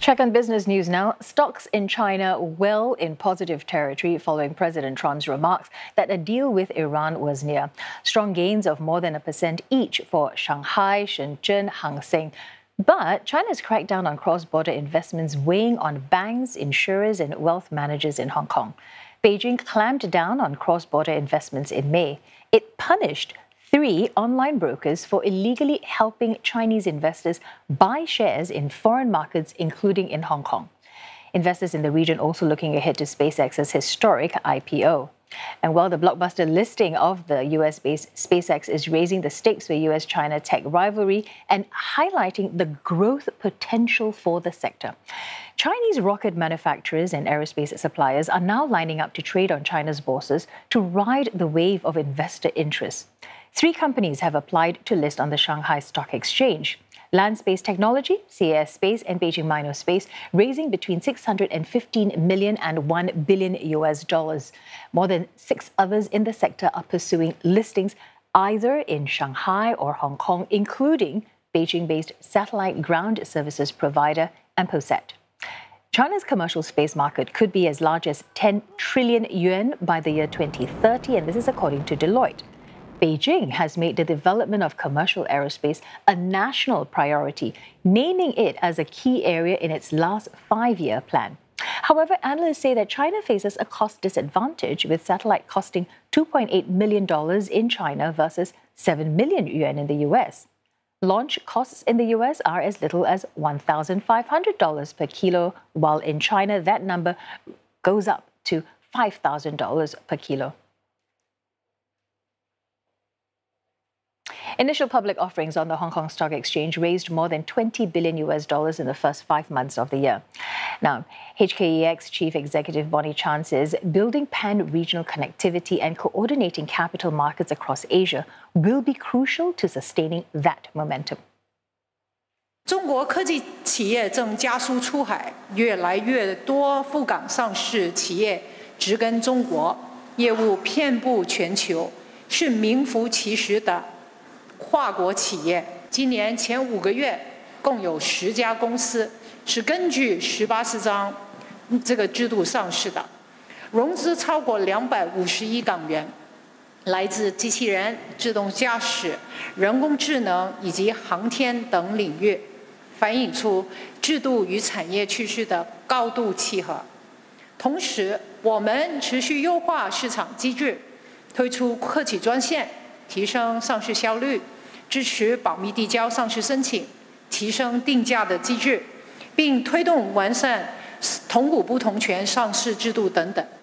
Check on business news now. Stocks in China well in positive territory following President Trump's remarks that a deal with Iran was near. Strong gains of more than 1% each for Shanghai, Shenzhen, Hang Seng. But China's crackdown on cross-border investments weighing on banks, insurers and wealth managers in Hong Kong. Beijing clamped down on cross-border investments in May. It punished 3 online brokers for illegally helping Chinese investors buy shares in foreign markets, including in Hong Kong. Investors in the region also looking ahead to SpaceX's historic IPO. And while the blockbuster listing of the US-based SpaceX is raising the stakes for US-China tech rivalry and highlighting the growth potential for the sector, Chinese rocket manufacturers and aerospace suppliers are now lining up to trade on China's bourses to ride the wave of investor interest. 3 companies have applied to list on the Shanghai Stock Exchange: Landspace Technology, CAS Space, and Beijing Mindspace, raising between $615 million and $1 billion US. More than 6 others in the sector are pursuing listings either in Shanghai or Hong Kong, including Beijing-based satellite ground services provider AmpoSat. China's commercial space market could be as large as 10 trillion yuan by the year 2030, and this is according to Deloitte. Beijing has made the development of commercial aerospace a national priority, naming it as a key area in its last 5-year plan. However, analysts say that China faces a cost disadvantage, with satellite costing $2.8 million in China versus 7 million yuan in the US. Launch costs in the US are as little as $1,500 per kilo, while in China that number goes up to $5,000 per kilo. Initial public offerings on the Hong Kong Stock Exchange raised more than $20 billion in the first 5 months of the year. Now, HKEX Chief Executive Bonnie Chan says building pan-regional connectivity and coordinating capital markets across Asia will be crucial to sustaining that momentum. 中国科技企业正加速出海，越来越多赴港上市企业植根中国，业务遍布全球，是名副其实的 跨国企业。今年前5个月，共有10家公司是根据18章这个制度上市的，融资超过250亿港元，来自机器人、自动驾驶、人工智能以及航天等领域，反映出制度与产业趋势的高度契合。同时，我们持续优化市场机制，推出客企专线，提升上市效率， 支持保密递交上市申请，提升定价的机制，并推动完善同股不同权上市制度等等。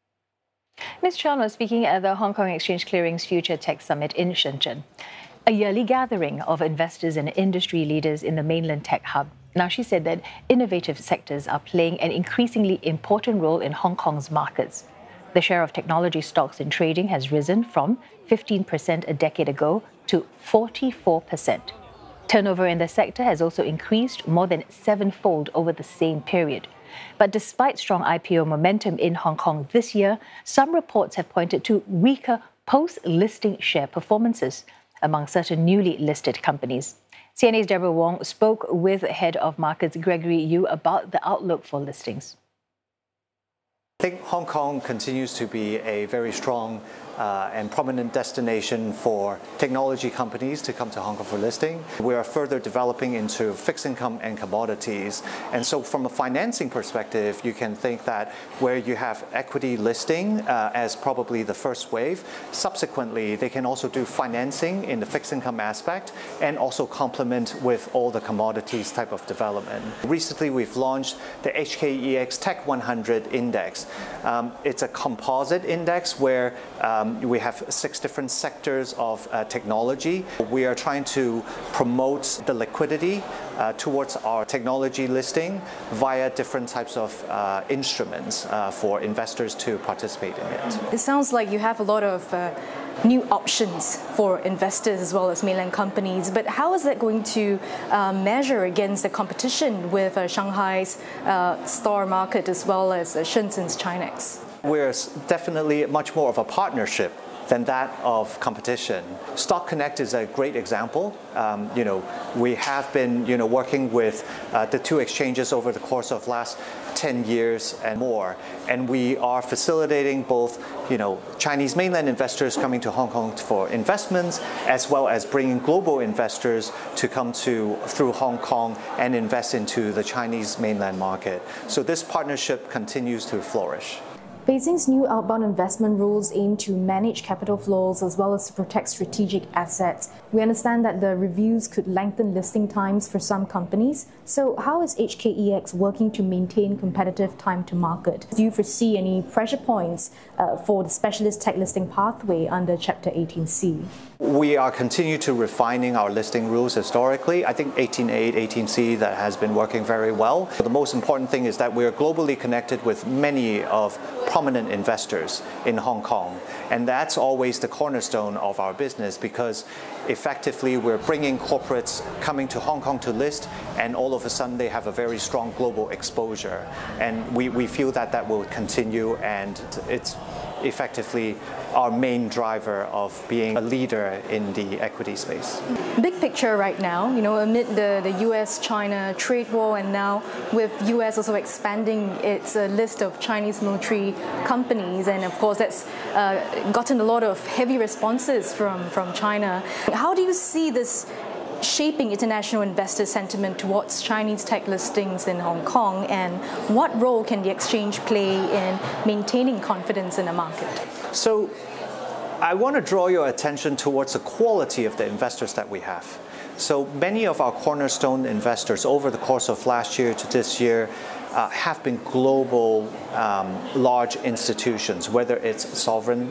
Ms. Chan was speaking at the Hong Kong Exchange Clearing's Future Tech Summit in Shenzhen, a yearly gathering of investors and industry leaders in the mainland tech hub. Now, she said that innovative sectors are playing an increasingly important role in Hong Kong's markets. The share of technology stocks in trading has risen from 15% a decade ago to 44%. Turnover in the sector has also increased more than 7-fold over the same period. But despite strong IPO momentum in Hong Kong this year, some reports have pointed to weaker post-listing share performances among certain newly listed companies. CNA's Deborah Wong spoke with Head of Markets Gregory Yu about the outlook for listings. I think Hong Kong continues to be a very strong and prominent destination for technology companies to come to Hong Kong for listing. We are further developing into fixed income and commodities. And so from a financing perspective, you can think that where you have equity listing as probably the first wave, subsequently they can also do financing in the fixed income aspect and also complement with all the commodities type of development. Recently, we've launched the HKEX Tech 100 Index. It's a composite index where we have 6 different sectors of technology. We are trying to promote the liquidity towards our technology listing via different types of instruments for investors to participate in it. It sounds like you have a lot of new options for investors as well as mainland companies, but how is that going to measure against the competition with Shanghai's STAR Market as well as Shenzhen's Chinex? We're definitely much more of a partnership than that of competition. Stock Connect is a great example. We have been working with the two exchanges over the course of last 10 years and more, and we are facilitating both Chinese mainland investors coming to Hong Kong for investments, as well as bringing global investors to come through Hong Kong and invest into the Chinese mainland market. So this partnership continues to flourish. Beijing's new outbound investment rules aim to manage capital flows as well as to protect strategic assets. We understand that the reviews could lengthen listing times for some companies. So how is HKEX working to maintain competitive time to market? Do you foresee any pressure points for the specialist tech listing pathway under Chapter 18C? We are continuing to refining our listing rules historically. I think 18A, 18C, that has been working very well. The most important thing is that we are globally connected with many of prominent investors in Hong Kong. And that's always the cornerstone of our business, because effectively we're bringing corporates coming to Hong Kong to list, and all of a sudden they have a very strong global exposure. And we feel that that will continue, and it's effectively our main driver of being a leader in the equity space. Big picture right now, amid the US-China trade war, and now with US also expanding its list of Chinese military companies, and of course that's gotten a lot of heavy responses from China. How do you see this shaping international investor sentiment towards Chinese tech listings in Hong Kong, and what role can the exchange play in maintaining confidence in the market? So I want to draw your attention towards the quality of the investors that we have. So many of our cornerstone investors over the course of last year to this year have been global large institutions, whether it's sovereign